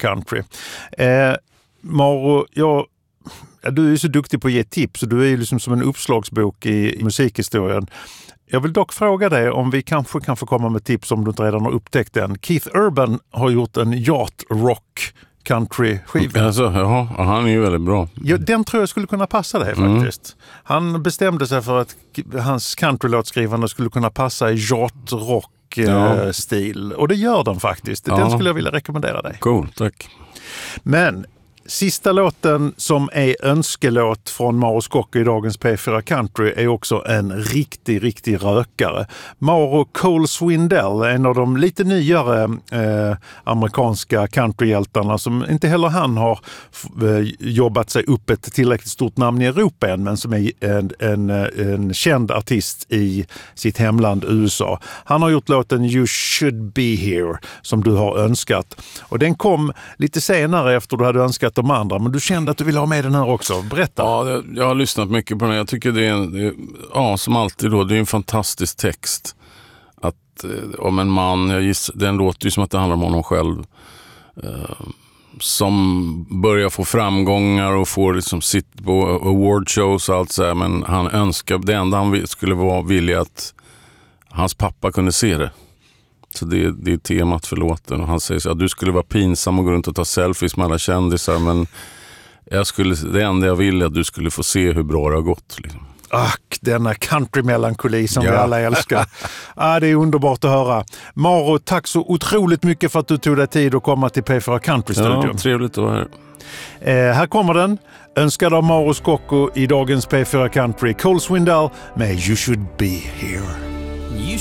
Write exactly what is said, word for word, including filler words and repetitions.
Country. Eh, Mauro, jag, ja, du är ju så duktig på att ge tips och du är ju liksom som en uppslagsbok i musikhistorien. Jag vill dock fråga dig om vi kanske kan få komma med tips om du inte redan har upptäckt den. Keith Urban har gjort en yacht rock country-skiva. Alltså, ja, han är ju väldigt bra. Ja, den tror jag skulle kunna passa dig faktiskt. Mm. Han bestämde sig för att hans countrylåtskrivande skulle kunna passa i yacht rock-stil. Ja. Och det gör den faktiskt. Den ja. skulle jag vilja rekommendera dig. Cool, tack. Men sista låten som är önskelåt från Mauro Scocco i dagens P fyra Country är också en riktig, riktig rökare. Mauro Cole Swindell, en av de lite nyare eh, amerikanska countryhjältarna som inte heller han har eh, jobbat sig upp ett tillräckligt stort namn i Europa än, men som är en, en, en känd artist i sitt hemland U S A. Han har gjort låten You Should Be Here som du har önskat. Och den kom lite senare efter du hade önskat de andra, men du kände att du ville ha med den här också. Berätta. Ja, det, jag har lyssnat mycket på den. Jag tycker det är, en, det är ja, som alltid då, det är en fantastisk text. Att eh, om en man, jag giss, den låter ju som att det handlar om honom själv. Eh, som börjar få framgångar och får liksom sitt på awardshows och allt så här, men han önskar, det enda han skulle vara villig att hans pappa kunde se det. Så det, det är temat för låten. Och han säger så att du skulle vara pinsam och gå runt och ta selfies med alla kändisar, men jag skulle, det enda jag vill är att du skulle få se hur bra det har gått. Liksom. Ack, denna country-melankoli som ja. vi alla älskar. ah, det är underbart att höra. Mauro, tack så otroligt mycket för att du tog dig tid att komma till P fyra Country-studion. Ja, trevligt att vara här. Eh, här kommer den. Önskad av Mauro Scocco i dagens P fyra Country. Cole Swindell med You Should Be Here.